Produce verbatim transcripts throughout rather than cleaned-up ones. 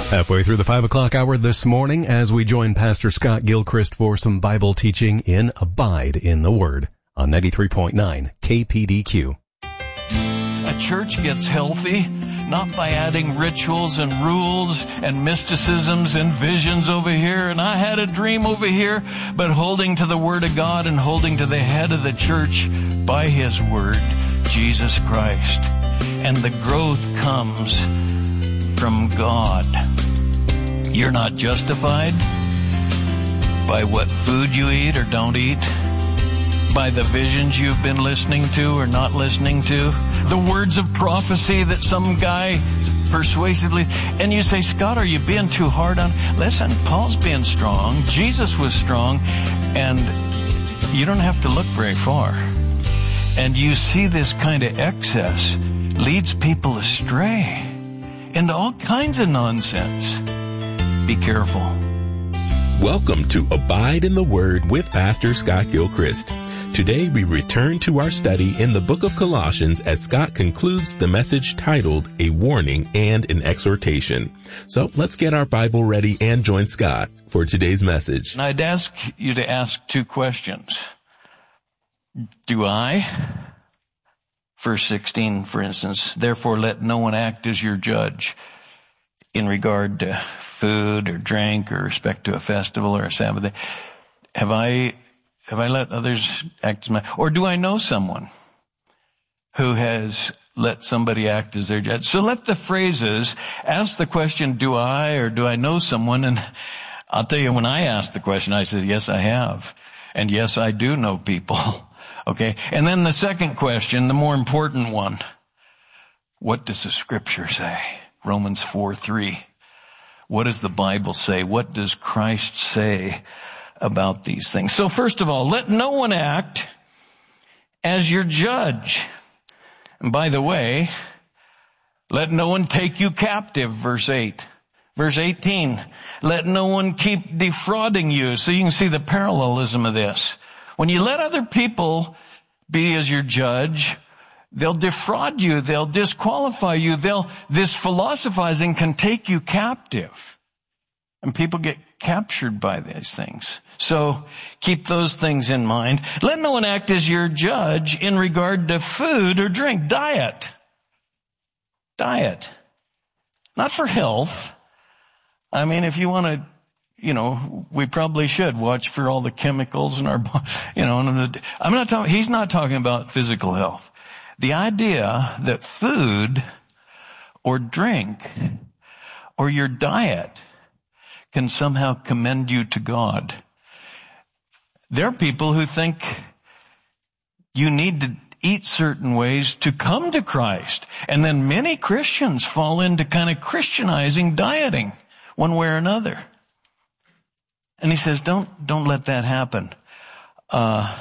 Halfway through the five o'clock hour this morning as we join Pastor Scott Gilchrist for some Bible teaching in Abide in the Word on ninety-three point nine K P D Q. A church gets healthy not by adding rituals and rules and mysticisms and visions over here, and I had a dream over here, but holding to the Word of God and holding to the head of the church by His Word, Jesus Christ. And the growth comes from God. You're not justified by what food you eat or don't eat, by the visions you've been listening to or not listening to, the words of prophecy that some guy persuasively, and you say, Scott, are you being too hard on? Listen, Paul's being strong. Jesus was strong, and you don't have to look very far. And you see this kind of excess leads people astray into all kinds of nonsense. Be careful. Welcome to Abide in the Word with Pastor Scott Gilchrist. Today we return to our study in the book of Colossians as Scott concludes the message titled A Warning and an Exhortation. So let's get our Bible ready and join Scott for today's message. And I'd ask you to ask two questions. Do I? Verse sixteen, for instance, therefore let no one act as your judge in regard to food or drink or respect to a festival or a Sabbath day. Have I, have I let others act as my, or do I know someone who has let somebody act as their judge? So let the phrases, ask the question, do I or do I know someone? And I'll tell you, when I asked the question, I said, yes, I have. And yes, I do know people. Okay. And then the second question, the more important one, what does the scripture say? Romans four three. What does the Bible say? What does Christ say about these things? So first of all, let no one act as your judge. And by the way, let no one take you captive, verse eight. Verse eighteen, let no one keep defrauding you. So you can see the parallelism of this. When you let other people be as your judge, they'll defraud you. They'll disqualify you. They'll, this philosophizing can take you captive. And people get captured by these things. So keep those things in mind. Let no one act as your judge in regard to food or drink. Diet. Diet. Not for health. I mean, if you want to, you know, we probably should watch for all the chemicals in our, you know, I'm not talking, he's not talking about physical health. The idea that food or drink or your diet can somehow commend you to God. There are people who think you need to eat certain ways to come to Christ. And then many Christians fall into kind of Christianizing dieting one way or another. And he says, don't, don't let that happen. Uh,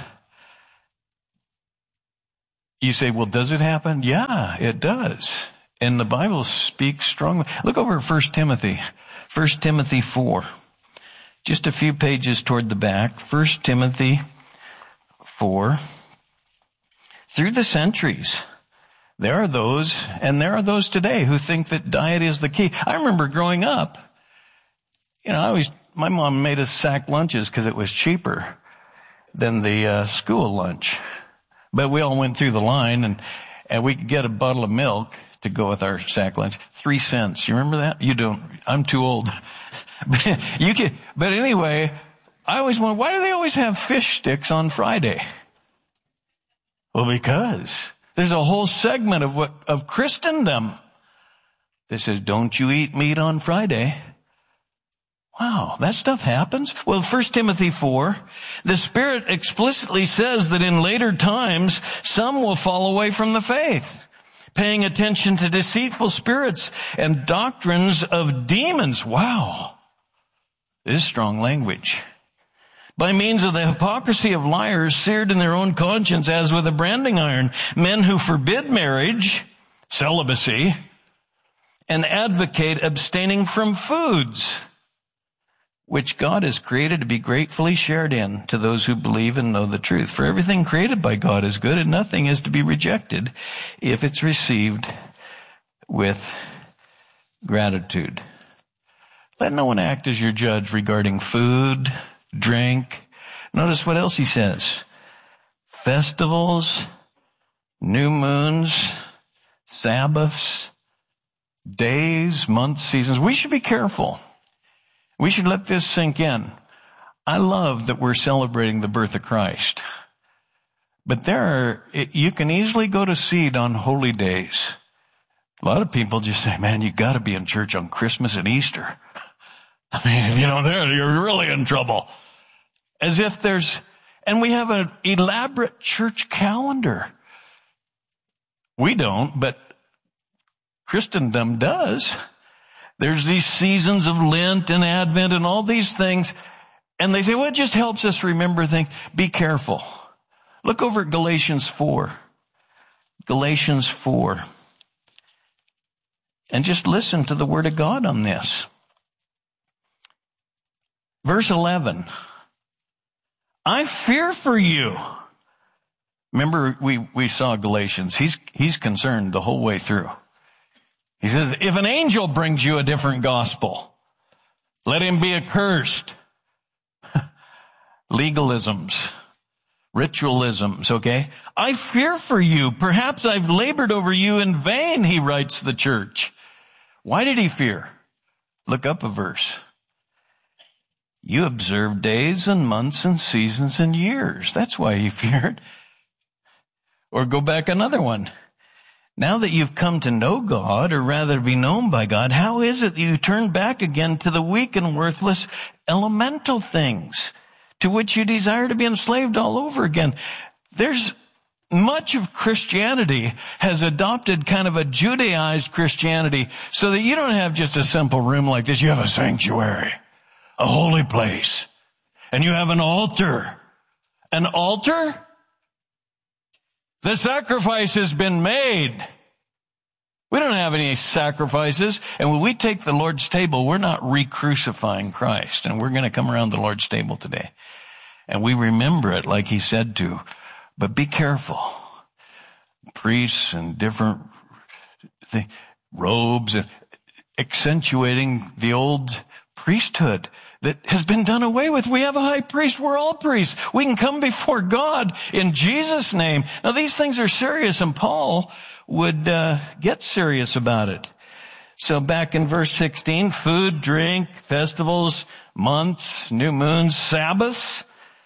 You say, well, does it happen? Yeah, it does. And the Bible speaks strongly. Look over at First Timothy. First Timothy four. Just a few pages toward the back. First Timothy four. Through the centuries, there are those, and there are those today, who think that diet is the key. I remember growing up, you know, I always, my mom made us sack lunches because it was cheaper than the uh, school lunch. But we all went through the line, and, and we could get a bottle of milk to go with our sack lunch. Three cents. You remember that? You don't. I'm too old. But you can, but anyway, I always wonder, why do they always have fish sticks on Friday? Well, because there's a whole segment of what, of Christendom that says, don't you eat meat on Friday. Wow, that stuff happens? Well, First Timothy four, the Spirit explicitly says that in later times, some will fall away from the faith, paying attention to deceitful spirits and doctrines of demons. Wow, this is strong language. By means of the hypocrisy of liars seared in their own conscience as with a branding iron, men who forbid marriage, celibacy, and advocate abstaining from foods which God has created to be gratefully shared in to those who believe and know the truth. For everything created by God is good, and nothing is to be rejected if it's received with gratitude. Let no one act as your judge regarding food, drink. Notice what else he says. Festivals, new moons, Sabbaths, days, months, seasons. We should be careful. We should let this sink in. I love that we're celebrating the birth of Christ. But there are, you can easily go to seed on holy days. A lot of people just say, man, you got to be in church on Christmas and Easter. I mean, if you don't there, you're really in trouble. As if there's, and we have an elaborate church calendar. We don't, but Christendom does. There's these seasons of Lent and Advent and all these things. And they say, well, it just helps us remember things. Be careful. Look over at Galatians four. Galatians four. And just listen to the word of God on this. Verse eleven. I fear for you. Remember, we, we saw Galatians. He's, he's concerned the whole way through. He says, if an angel brings you a different gospel, let him be accursed. Legalisms, ritualisms, okay? I fear for you. Perhaps I've labored over you in vain, he writes the church. Why did he fear? Look up a verse. You observe days and months and seasons and years. That's why he feared. Or go back another one. Now that you've come to know God, or rather be known by God, how is it that you turn back again to the weak and worthless elemental things to which you desire to be enslaved all over again? There's much of Christianity has adopted kind of a Judaized Christianity so that you don't have just a simple room like this. You have a sanctuary, a holy place, and you have an altar. An altar? The sacrifice has been made. We don't have any sacrifices. And when we take the Lord's table, we're not re-crucifying Christ. And we're going to come around the Lord's table today. And we remember it like he said to. But be careful. Priests and different th- robes and accentuating the old priesthood that has been done away with. We have a high priest. We're all priests. We can come before God in Jesus' name. Now, these things are serious, and Paul would uh, get serious about it. So back in verse sixteen, food, drink, festivals, months, new moons, Sabbaths.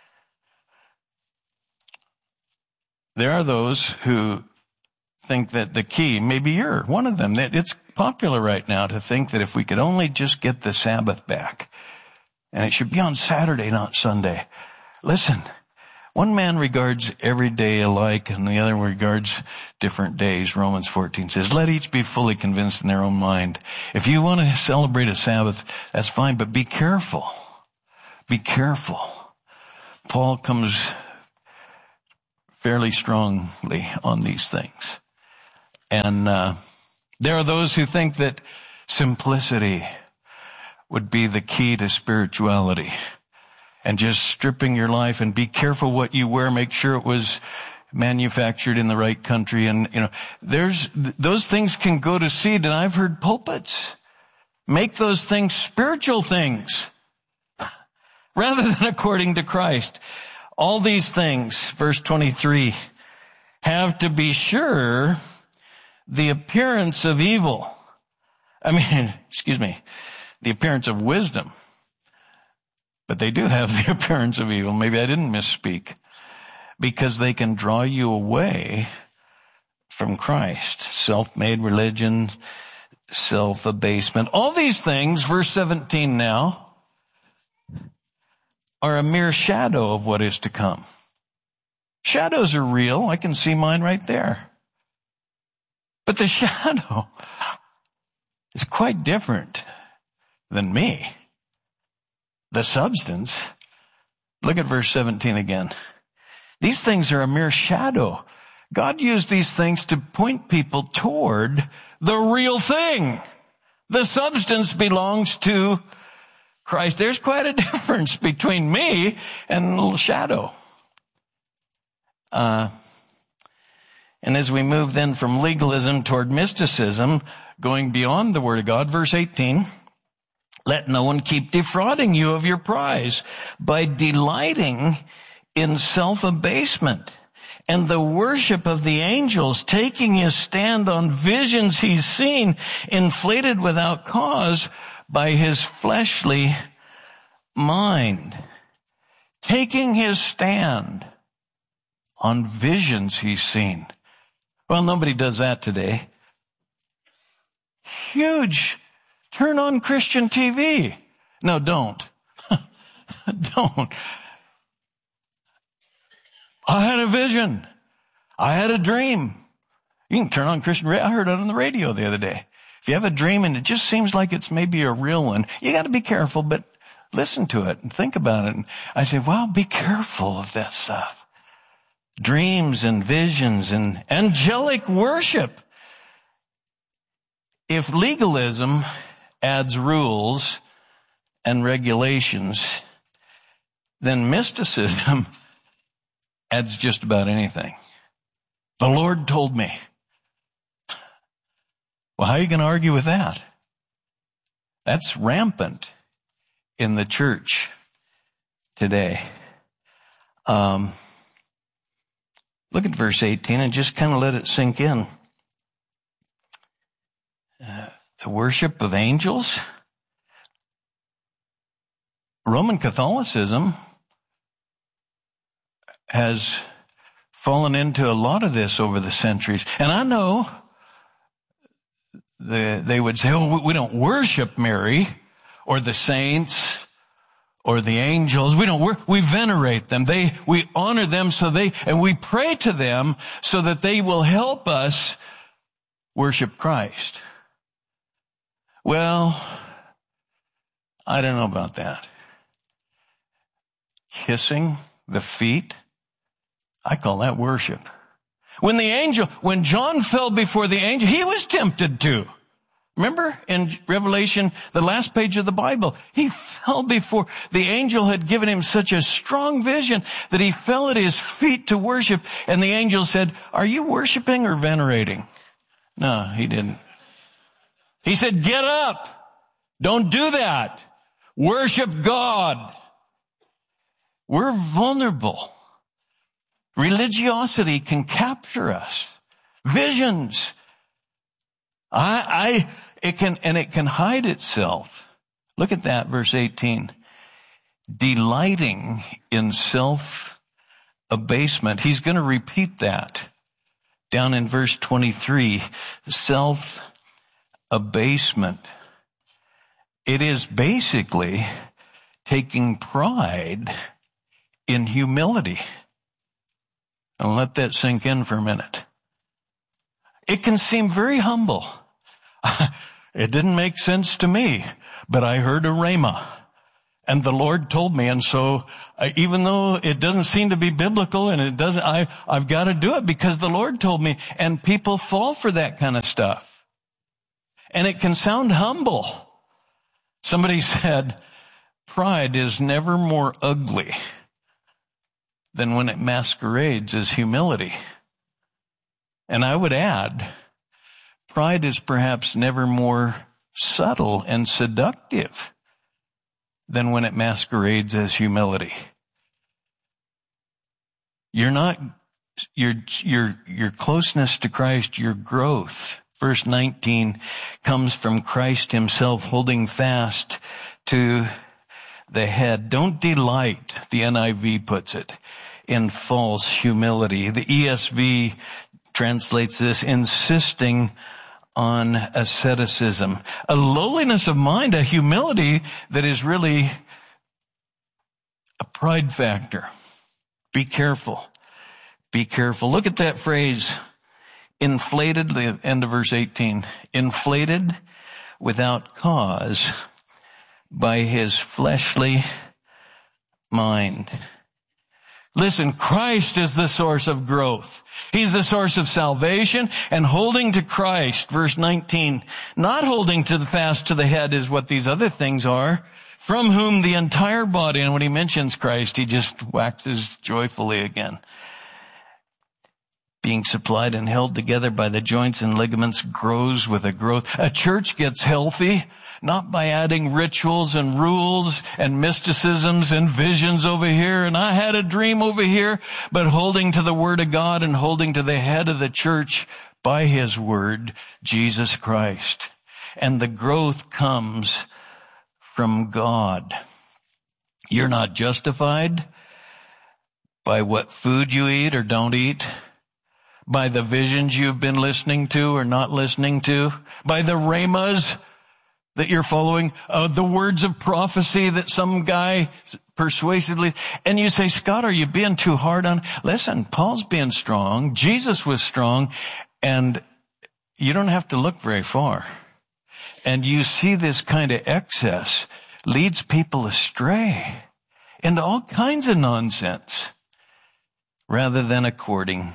There are those who think that the key, maybe you're one of them, that it's popular right now to think that if we could only just get the Sabbath back, and it should be on Saturday, not Sunday. Listen, one man regards every day alike, and the other regards different days. Romans fourteen says, let each be fully convinced in their own mind. If you want to celebrate a Sabbath, that's fine, but be careful. Be careful. Paul comes fairly strongly on these things. And uh, there are those who think that simplicity would be the key to spirituality, and just stripping your life, and be careful what you wear. Make sure it was manufactured in the right country. And, you know, there's, those things can go to seed. And I've heard pulpits make those things spiritual things rather than according to Christ. All these things, verse twenty-three, have to be sure the appearance of evil. I mean, excuse me. The appearance of wisdom. But they do have the appearance of evil. Maybe I didn't misspeak. Because they can draw you away from Christ. Self-made religion, self-abasement. All these things, verse seventeen now, are a mere shadow of what is to come. Shadows are real. I can see mine right there. But the shadow is quite different than me. The substance. Look at verse seventeen again. These things are a mere shadow. God used these things to point people toward the real thing. The substance belongs to Christ. There's quite a difference between me and a little shadow. Uh, and as we move then from legalism toward mysticism, going beyond the Word of God, verse eighteen, Let no one keep defrauding you of your prize by delighting in self-abasement and the worship of the angels, taking his stand on visions he's seen, inflated without cause by his fleshly mind. Taking his stand on visions he's seen. Well, nobody does that today. Huge. Turn on Christian T V. No, don't. Don't. I had a vision. I had a dream. You can turn on Christian radio. I heard it on the radio the other day. If you have a dream and it just seems like it's maybe a real one, you got to be careful, but listen to it and think about it. And I say, well, be careful of that stuff. Dreams and visions and angelic worship. If legalism adds rules and regulations, then mysticism adds just about anything. The Lord told me. Well, how are you going to argue with that? That's rampant in the church today. Um, look at verse eighteen and just kind of let it sink in. Uh, the worship of angels. Roman Catholicism has fallen into a lot of this over the centuries. And I know the, they would say, oh, we don't worship Mary or the saints or the angels. We don't work, we venerate them. They, we honor them so they, and we pray to them so that they will help us worship Christ. Well, I don't know about that. Kissing the feet, I call that worship. When the angel, when John fell before the angel, he was tempted to. Remember in Revelation, the last page of the Bible, he fell before, the angel had given him such a strong vision that he fell at his feet to worship. And the angel said, are you worshiping or venerating? No, he didn't. He said, get up. Don't do that. Worship God. We're vulnerable. Religiosity can capture us. Visions. I, I, it can, and it can hide itself. Look at that, verse eighteen. Delighting in self-abasement. He's going to repeat that down in verse twenty-three. Self-abasement. It is basically taking pride in humility. And let that sink in for a minute. It can seem very humble. It didn't make sense to me, but I heard a rhema. And the Lord told me, and so uh, even though it doesn't seem to be biblical and it doesn't, I, I've got to do it because the Lord told me. And people fall for that kind of stuff. And it can sound humble. Somebody said, pride is never more ugly than when it masquerades as humility. And I would add, pride is perhaps never more subtle and seductive than when it masquerades as humility. You're not, your, your, your closeness to Christ, your growth, verse nineteen, comes from Christ himself holding fast to the head. Don't delight, the N I V puts it, in false humility. The E S V translates this, insisting on asceticism. A lowliness of mind, a humility that is really a pride factor. Be careful. Be careful. Look at that phrase, inflated, the end of verse eighteen. Inflated without cause by his fleshly mind. Listen, Christ is the source of growth. He's the source of salvation, and holding to Christ, verse nineteen, not holding to the fast to the head is what these other things are, from whom the entire body, and when he mentions Christ, he just waxes joyfully again. Being supplied and held together by the joints and ligaments grows with a growth. A church gets healthy not by adding rituals and rules and mysticisms and visions over here, and I had a dream over here, but holding to the Word of God and holding to the head of the church by His Word, Jesus Christ. And the growth comes from God. You're not justified by what food you eat or don't eat, by the visions you've been listening to or not listening to, by the rhemas that you're following, uh, the words of prophecy that some guy persuasively, and you say, Scott, are you being too hard on? Listen, Paul's being strong. Jesus was strong, and you don't have to look very far. And you see this kind of excess leads people astray into all kinds of nonsense rather than according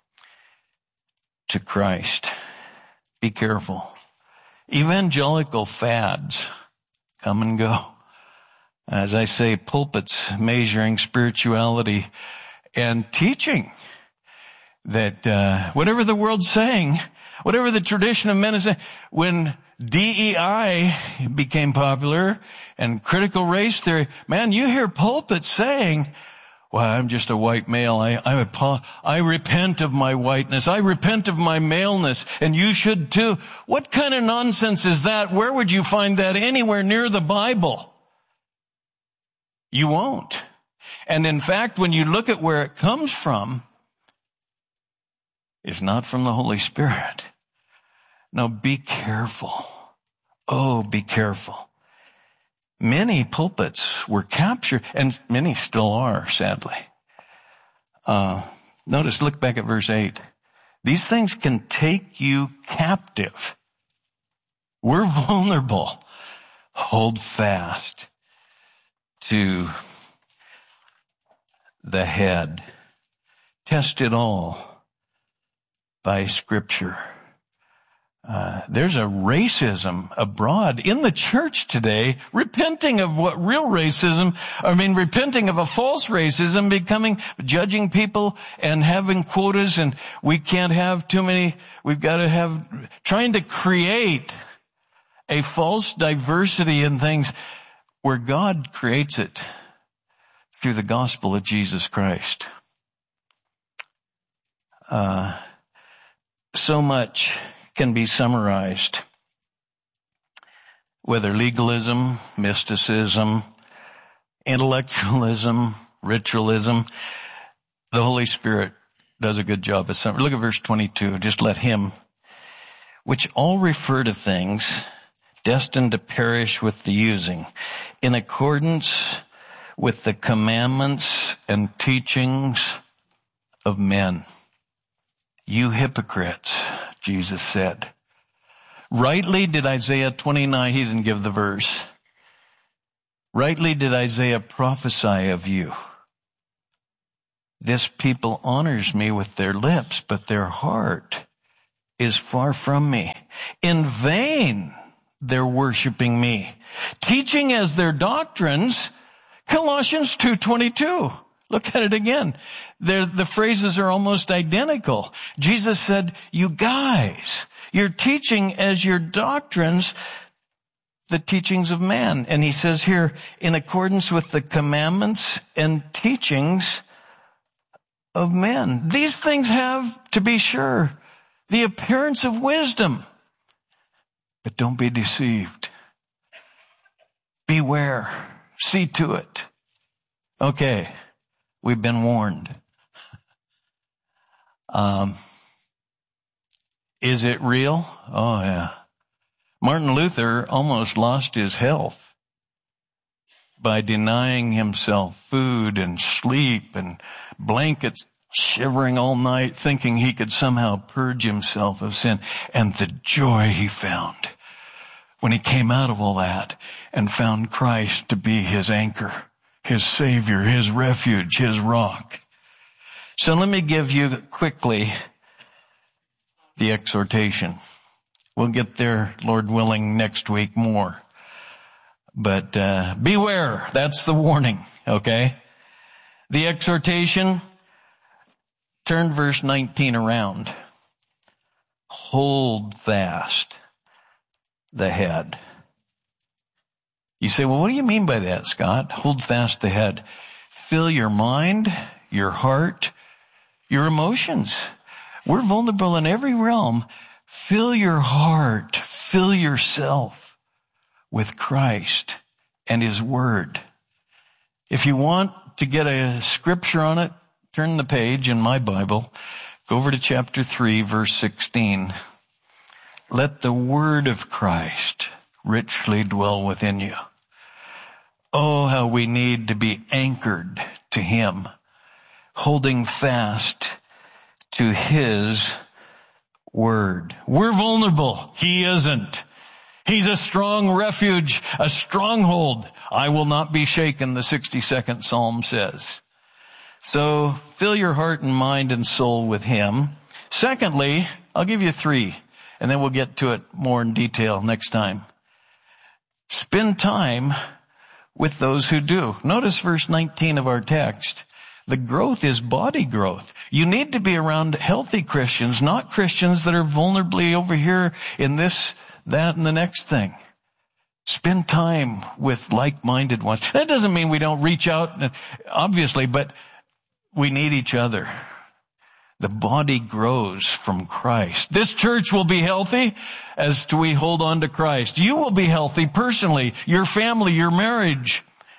to Christ. Be careful. Evangelical fads come and go. As I say, pulpits measuring spirituality and teaching that uh, whatever the world's saying, whatever the tradition of men is saying, when D E I became popular and critical race theory, man, you hear pulpits saying, well, I'm just a white male. I, I, I repent of my whiteness. I repent of my maleness, and you should too. What kind of nonsense is that? Where would you find that anywhere near the Bible? You won't. And in fact, when you look at where it comes from, it's not from the Holy Spirit. Now, be careful. Oh, be careful. Many pulpits were captured, and many still are, sadly. Uh, notice, look back at verse eight. These things can take you captive. We're vulnerable. Hold fast to the head. Test it all by Scripture. Uh, there's a racism abroad in the church today, repenting of what real racism, I mean, repenting of a false racism, becoming, judging people and having quotas, and we can't have too many, we've got to have, trying to create a false diversity in things where God creates it through the gospel of Jesus Christ. Uh, so much can be summarized, whether legalism, mysticism, intellectualism, ritualism. The Holy Spirit does a good job of summarizing. Look at verse twenty-two. Just let Him, which all refer to things destined to perish with the using, in accordance with the commandments and teachings of men. You hypocrites, Jesus said. Rightly did Isaiah twenty-nine, he didn't give the verse. Rightly did Isaiah prophesy of you. This people honors me with their lips, but their heart is far from me. In vain they're worshiping me, teaching as their doctrines, Colossians two twenty-two. Look at it again. They're, the phrases are almost identical. Jesus said, you guys, you're teaching as your doctrines the teachings of man. And he says here, in accordance with the commandments and teachings of men. These things have, to be sure, the appearance of wisdom. But don't be deceived. Beware. See to it. Okay. We've been warned. Um, is it real? Oh, yeah. Martin Luther almost lost his health by denying himself food and sleep and blankets, shivering all night, thinking he could somehow purge himself of sin. And the joy he found when he came out of all that and found Christ to be his anchor, his Savior, his refuge, his rock. So let me give you quickly the exhortation. We'll get there, Lord willing, next week more. But uh, beware, that's the warning, okay? The exhortation, turn verse nineteen around. Hold fast the head. You say, well, what do you mean by that, Scott? Hold fast the head. Fill your mind, your heart, your emotions. We're vulnerable in every realm. Fill your heart, fill yourself with Christ and His Word. If you want to get a scripture on it, turn the page in my Bible. Go over to chapter three, verse sixteen. Let the Word of Christ richly dwell within you. Oh, how we need to be anchored to Him, holding fast to His Word. We're vulnerable. He isn't. He's a strong refuge, a stronghold. I will not be shaken, the sixty-second Psalm says. So fill your heart and mind and soul with Him. Secondly, I'll give you three, and then we'll get to it more in detail next time. Spend time with those who do. Notice verse nineteen of our text. The growth is body growth. You need to be around healthy Christians, not Christians that are vulnerably over here in this, that, and the next thing. Spend time with like-minded ones. That doesn't mean we don't reach out, obviously, but we need each other. The body grows from Christ. This church will be healthy as we hold on to Christ. You will be healthy personally, your family, your marriage.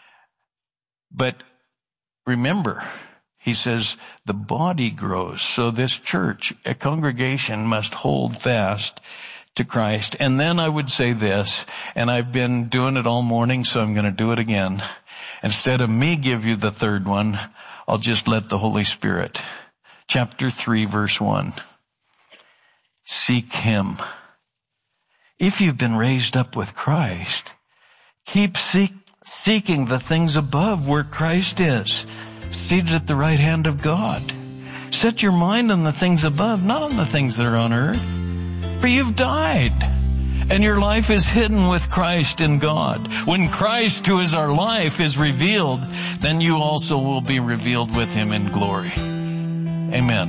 But remember, he says, the body grows. So this church, a congregation, must hold fast to Christ. And then I would say this, and I've been doing it all morning, so I'm going to do it again. Instead of me give you the third one, I'll just let the Holy Spirit. Chapter three, verse one. Seek Him. If you've been raised up with Christ, keep seek, seeking the things above where Christ is, seated at the right hand of God. Set your mind on the things above, not on the things that are on earth. For you've died, and your life is hidden with Christ in God. When Christ, who is our life, is revealed, then you also will be revealed with Him in glory. Amen.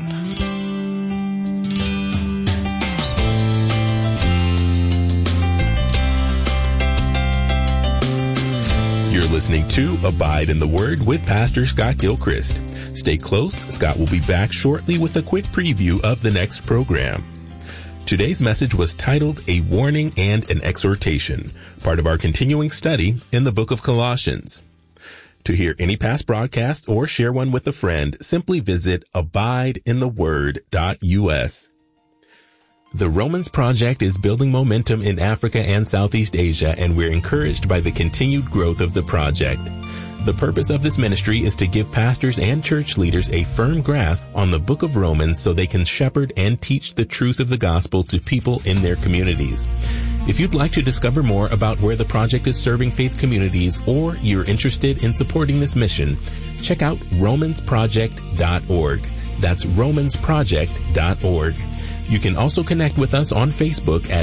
You're listening to Abide in the Word with Pastor Scott Gilchrist. Stay close. Scott will be back shortly with a quick preview of the next program. Today's message was titled A Warning and an Exhortation, part of our continuing study in the book of Colossians. To hear any past broadcast or share one with a friend, simply visit abide in the word dot U S. The Romans Project is building momentum in Africa and Southeast Asia, and we're encouraged by the continued growth of the project. The purpose of this ministry is to give pastors and church leaders a firm grasp on the book of Romans so they can shepherd and teach the truth of the gospel to people in their communities. If you'd like to discover more about where the project is serving faith communities, or you're interested in supporting this mission, check out romans project dot org. That's romans project dot org. You can also connect with us on Facebook at